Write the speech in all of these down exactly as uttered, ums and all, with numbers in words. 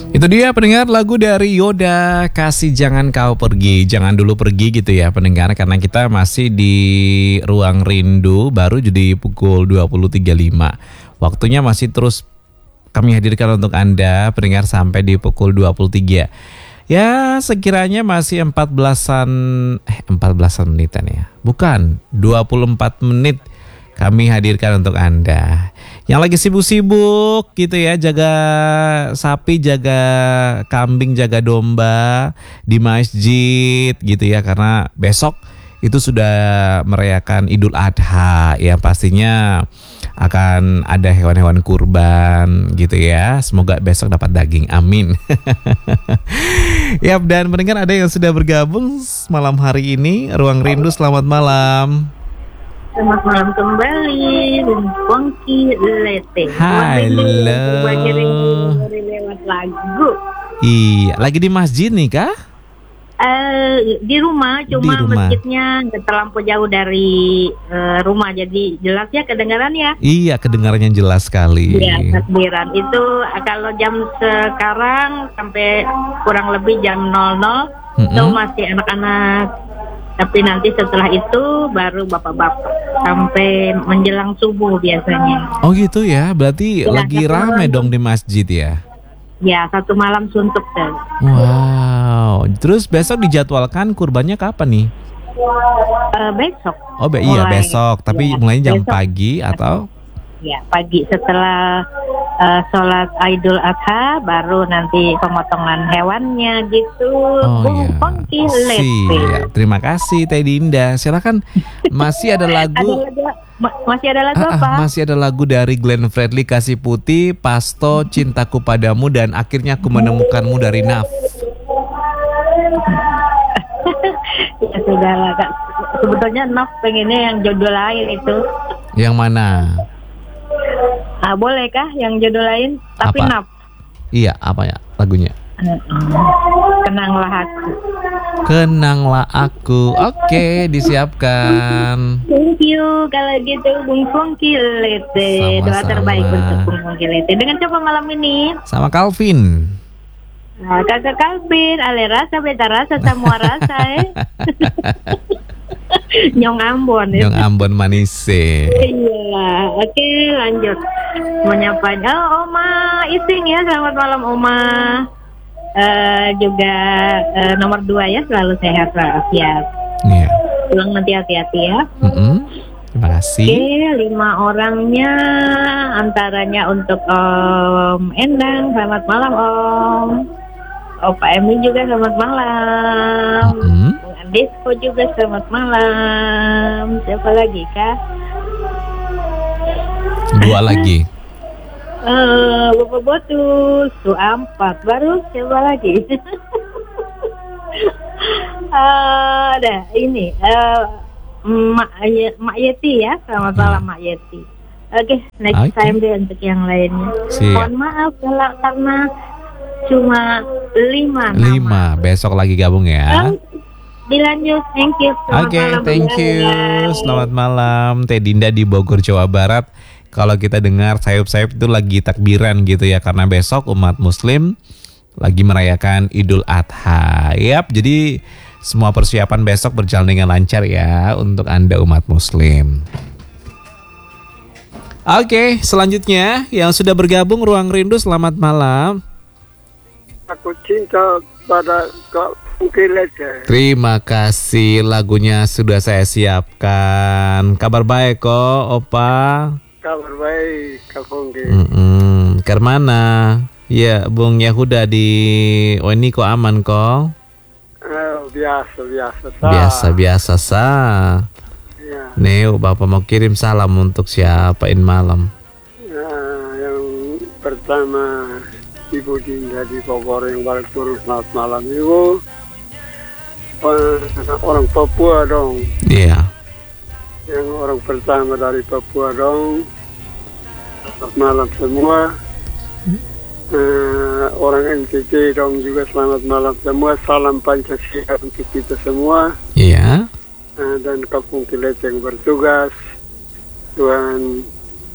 Itu dia pendengar lagu dari Yoda, Kasih Jangan Kau Pergi. Jangan dulu pergi gitu ya pendengar, karena kita masih di Ruang Rindu, baru jadi pukul dua puluh tiga lewat lima. Waktunya masih terus kami hadirkan untuk Anda pendengar sampai di pukul dua puluh tiga. Ya sekiranya masih empat belasan eh empat belasan menitan ya. Bukan, dua puluh empat menit kami hadirkan untuk Anda yang lagi sibuk-sibuk gitu ya, jaga sapi, jaga kambing, jaga domba di masjid gitu ya, karena besok itu sudah merayakan Idul Adha ya, pastinya akan ada hewan-hewan kurban gitu ya. Semoga besok dapat daging, amin. Yap, dan mendengar ada yang sudah bergabung malam hari ini. Ruang Rindu, selamat malam. Selamat malam kembali, Pongki Lete. Halo. Berbagi rindu lewat lagu. Iya, lagi di masjid nih kah? Uh, di rumah, cuma di rumah. Masjidnya nggak terlampau jauh dari uh, rumah, jadi jelas ya kedengaran ya. Iya, kedengarannya jelas sekali. Iya, takbiran itu kalau jam sekarang sampai kurang lebih jam nol nol mm-hmm. itu masih anak-anak. Tapi nanti setelah itu baru bapak-bapak sampai menjelang subuh biasanya. Oh gitu ya, berarti ya, lagi rame dong di masjid ya? Ya, satu malam suntuk tuh. Wow, terus besok dijadwalkan kurbannya kapan nih? Uh, besok. Oh be- iya besok, tapi ya, mulai jam besok. Pagi atau? Ya, pagi setelah uh, sholat Idul Adha baru nanti pemotongan hewannya gitu. Oh Bung iya. Siap. Terima kasih Teh Dinda. Silakan, masih ada lagu. ada lagu ma- masih ada lagu ah, apa? Ah, masih ada lagu dari Glenn Fredly, Kasih Putih, Pasto, Cintaku Padamu, dan Akhirnya Aku Menemukanmu dari Naf. Ya sudah lah Kak. Sebetulnya Naf pengennya yang jodoh lain itu. Yang mana? Ah, boleh kah yang jodoh lain tapi apa? Naf? Iya, apa ya lagunya? Kenanglah Aku. Kenanglah Aku. Oke, disiapkan. Thank you kalau gitu Bung Pongki Lete. Doa terbaik untuk Bung Pongki Lete. Dengan coba malam ini sama Calvin. Nah, Kakak Calvin, ale rasa beta rasa semua rasa eh. Nyong Ambon Nyong Ambon Manise. Iya, oke lanjut. Menyapa oh, Oma Ising ya, selamat malam Oma. Uh, juga uh, nomor dua ya, selalu sehat walafiat. Iya. Pulang nanti hati-hati ya. Mm-hmm. Terima kasih. Oke, lima orangnya antaranya untuk Om Endang, selamat malam Om. Opa Emi juga selamat malam. Mm-hmm. Disco juga selamat malam. Siapa lagi kah? Dua lagi. Uh, Bapak Botus, su empat baru siapa lagi? uh, ada ini uh, Mak, Mak Yeti ya, selamat malam Mak Yeti. Oke, okay, next okay. time deh untuk yang lainnya. Siap. Mohon maaf kalau karena cuma lima. Lima, nama. Besok lagi gabung ya. Uh, Dilanjut, thank you. Oke, okay, thank you. Selamat malam, Teh Dinda di Bogor, Jawa Barat. Kalau kita dengar sayup-sayup itu lagi takbiran gitu ya, karena besok umat muslim lagi merayakan Idul Adha. Yap, jadi semua persiapan besok berjalan dengan lancar ya untuk Anda umat muslim. Oke, selanjutnya yang sudah bergabung Ruang Rindu, selamat malam. Aku cinta pada kau. Terima kasih, lagunya sudah saya siapkan. Kabar baik kok, Opa? Kabar baik, Kak Pongki. Mm-mm. Kemana? Ya, Bung Yahuda di oh ini kok aman kok? Oh, biasa biasa sah. Biasa biasa sah. Ya. Neo, Bapak mau kirim salam untuk siapain malam? Ya, yang pertama Ibu Dinda di Bogor yang balik turun selamat malam Ibu. Orang Papua dong. Iya. Yeah. Yang orang pertama dari Papua dong. Selamat malam semua. Hmm? Uh, orang N T T dong juga selamat malam semua. Salam Pancasila untuk kita semua. Iya. Yeah. Uh, dan Kampung Kilet yang bertugas. Tuhan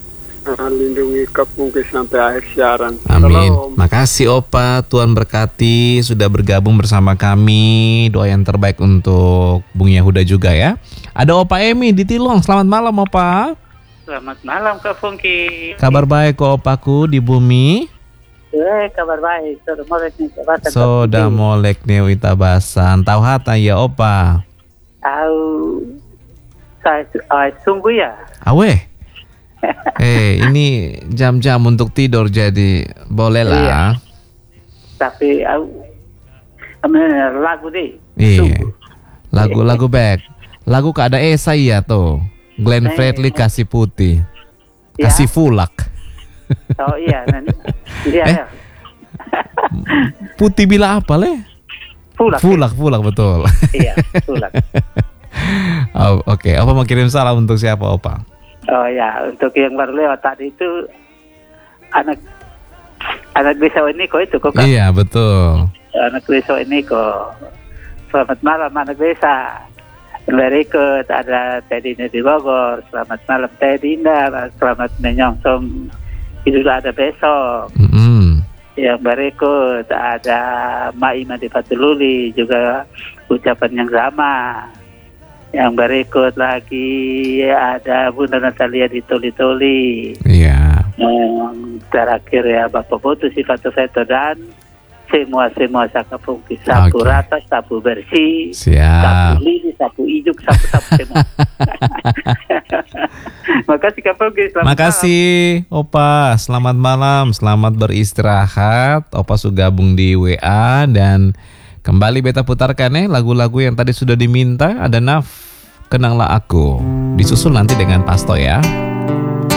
uh, lindungi Kapungki sampai akhir siaran. Amin. Shalom. Makasih Opa, Tuhan berkati sudah bergabung bersama kami. Doa yang terbaik untuk Bung Yahuda juga ya. Ada Opa Emi di Tilong. Selamat malam Opa. Selamat malam Kak Fungki. Kabar baik kok Opaku di bumi. Eh, kabar baik. Sudah molek nih Itabasan. Soda molek neu Itabasan. Tahu hata ya Opa. Tahu. Saya uh, sungguh ya. Awe. Eh, ini jam-jam untuk tidur jadi boleh lah. Iya. Tapi uh, lagu deh. Iya. Lagu-lagu back. Lagu keada Esa ya tuh. Glenn Fredly kasih putih. Ya. Kasih fulak. Oh iya, nanti. Iya, Eh? ya. Putih bila apa leh? Fulak. Fulak, fulak betul. Iya, fulak. Oh, oke, okay. Opa mau kirim salam untuk siapa Opa? Oh ya, untuk yang baru lewat tadi itu anak anak desa ini kok itu kok. Iya betul. Anak desa ini kok. Selamat malam anak desa. Berikut ada Teh Dinda di Bogor. Selamat malam Teh Dinda. Selamat menyongsong Idul Adha besok. Mm-hmm. Yang berikut ada Mak Ima di Fatululi juga ucapan yang sama. Yang berikut lagi ada Bunda Natalia di Toli-Toli. Iya. Yang terakhir ya Bapak Putu Sifato Seto dan semua-semua sakapungki. Sapu Oke. rata, sapu bersih, Siap. sapu lili, sapu ijuk, sapu-sapu semua. Makasih Kapungki. Selamat Makasih Opa, selamat malam, selamat beristirahat. Opa sudah gabung di W A dan kembali beta putarkan ya lagu-lagu yang tadi sudah diminta. Ada Naf, Kenanglah Aku. Disusul nanti dengan Pasto ya.